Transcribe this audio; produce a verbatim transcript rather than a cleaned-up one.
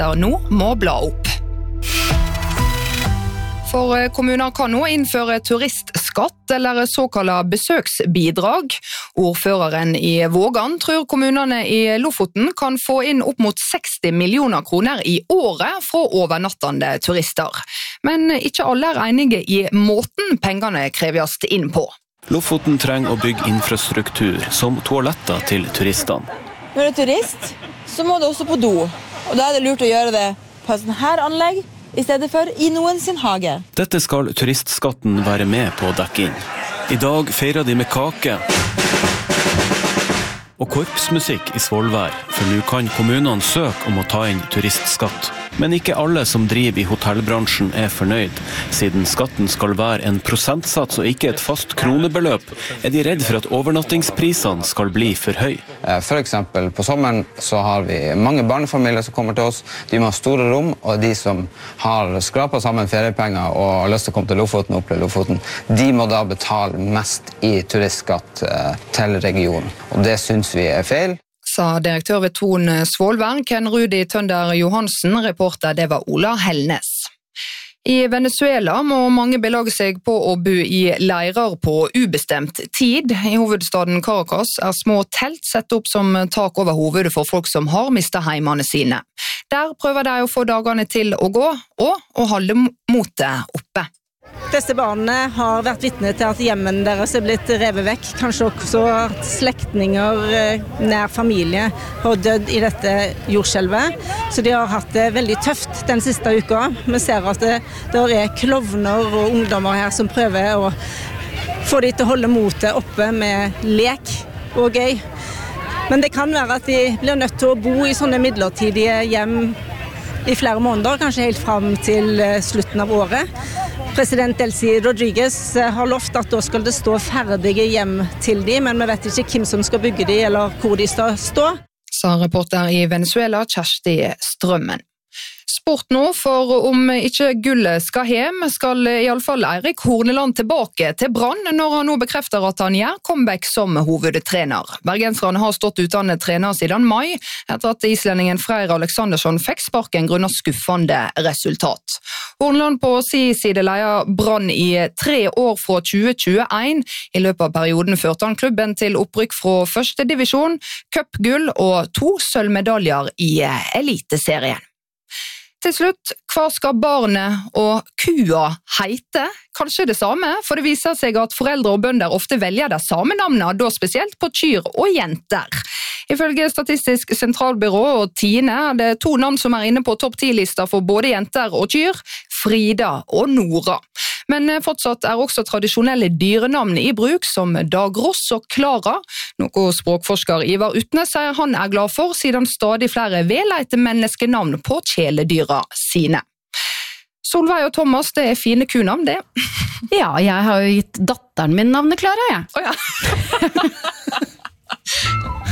turister nå må bla opp. For kommuner kan nå innføre turistskatt eller såkalt besøksbidrag. Ordføreren i Vågan tror kommunene i Lofoten kan få inn opp mot seksti millioner kroner i året fra overnattende turister. Men ikke alle er enige i måten pengene kreves inn på. Lofoten trenger å bygge infrastruktur som toaletter til turistene. Når du er turist, så må du også på do. Og da er det lurt å gjøre det på et sånt her anlegg, i stedet for i noen sin hage. Dette skal turistskatten være med på å dekke inn. I dag feirer de med kake og korpsmusikk i Svolvær, for nå kan kommunene søke om å ta inn turistskatt. Men ikke alle som driver i hotellbransjen er fornøyd. Siden skatten skal være en prosentsats og ikke et fast kronebeløp, er de redd for at overnattingsprisene skal bli for høy. For eksempel på sommeren så har vi mange barnefamilier som kommer til oss. De må ha store rom, og de som har skrapet sammen feriepenger og har lyst til å komme til Lofoten og oppleve Lofoten, de må da betale mest i turistskatt til regionen. Og det synes vi er feil. Sa direktør ved Thon Svolvær, Ken Rudi Tønder Johansen, reporter det var Ola Hellnes. I Venezuela må mange belage seg på å bo i leirer på ubestemt tid. I hovedstaden Caracas er små telt sett opp som tak over hovedet for folk som har mistet heimene sine. Der prøver de å få dagene til å gå, og å holde motet oppe. Disse barna har vært vitne til at hjemmen deres er blitt revet vekk. Kanskje også at slektninger, nær familie, har dødd i dette jordskjelvet. Så de har hatt det veldig tøft den siste uka. Vi ser at det, det er klovner og ungdommer her som prøver å få de til å holde motet oppe med lek og gøy. Men det kan være at de blir nødt til å bo i sånne midlertidige hjem i flere måneder, kanskje helt frem til slutten av året. President Delcy Rodriguez har lovt at da skal det stå ferdige hjem til de, men vi vet ikke hvem som skal bygge de eller hvor de skal stå. Sa reporter i Venezuela, Kjersti Strømmen. Sport nå, for om ikke gullet skal hjem, skal i alle fall Eirik Horneland tilbake til Brann når han nå bekrefter at han gjør comeback som hovedtrener. Bergenserne har stått uten trener siden mai, etter at islendingen Freyr Aleksandersson fikk sparken grunnet skuffende resultat. Horneland på sin side leier Brann i tre år fra tjue tjueen. I løpet av perioden førte han klubben til opprykk fra første divisjon, cupgull og to sølvmedaljer i eliteserien. Til slutt, hva skal barnet og kua heite? Kanskje det samme, for det viser seg at foreldre og bønder ofte velger det samme navnet, da spesielt på kyr og jenter. Ifølge Statistisk sentralbyrå og Tine er det to navn som er inne på topp ti-lista for både jenter og kyr, Frida og Nora. Men fortsatt er også tradisjonelle dyrenavn i bruk, som Dagross og Klara. Noe språkforsker Ivar Utnes sier han er glad for, siden stadig flere vil lete menneskenavn på kjæledyra sine. Solveig og Thomas, det er fine kunavn, det. Ja, jeg har jo gitt datteren min navnet Klara, jeg. Å ja.